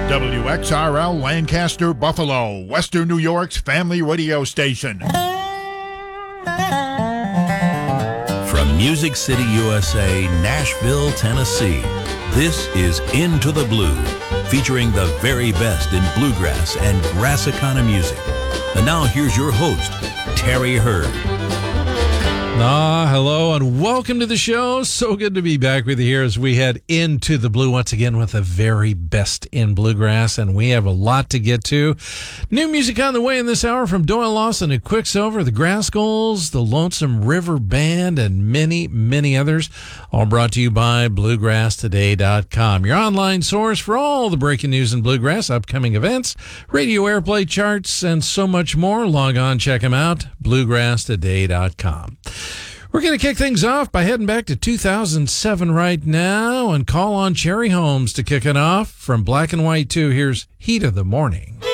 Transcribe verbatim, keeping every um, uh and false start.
W X R L Lancaster, Buffalo, Western New York's family radio station. From Music City, U S A, Nashville, Tennessee, this is Into the Blue, featuring the very best in bluegrass and Brassicana music. And now here's your host, Terry Hurd. Ah, hello and welcome to the show. So good to be back with you here as we head into the blue once again with the very best in bluegrass, and we have a lot to get to. New music on the way in this hour from Doyle Lawson and Quicksilver, the Grassgolds, the Lonesome River Band, and many, many others, all brought to you by bluegrass today dot com, your online source for all the breaking news in bluegrass, upcoming events, radio airplay charts, and so much more. Log on, check them out, bluegrass today dot com. We're going to kick things off by heading back to two thousand seven right now and call on Cherry Holmes to kick it off. From Black and White two, here's Heat of the Morning.